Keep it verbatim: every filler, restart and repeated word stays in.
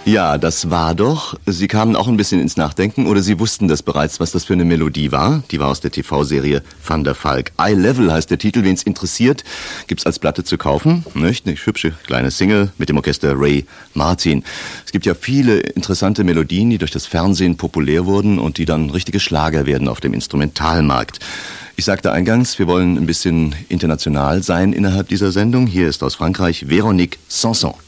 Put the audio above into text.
Ja, das war doch. Sie kamen auch ein bisschen ins Nachdenken oder Sie wussten das bereits, was das für eine Melodie war? Die war aus der T V-Serie Van der Valk. Eye Level heißt der Titel, wen's interessiert. Gibt's als Platte zu kaufen. Nicht? Eine hübsche kleine Single mit dem Orchester Ray Martin. Es gibt ja viele interessante Melodien, die durch das Fernsehen populär wurden und die dann richtige Schlager werden auf dem Instrumentalmarkt. Ich sagte eingangs, wir wollen ein bisschen international sein innerhalb dieser Sendung. Hier ist aus Frankreich Véronique Sanson.